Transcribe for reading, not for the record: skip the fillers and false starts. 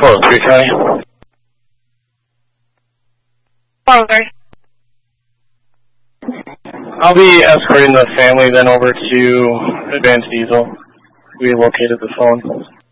403 County. Sorry. I'll be escorting the family then over to Advanced Diesel. We located the phone.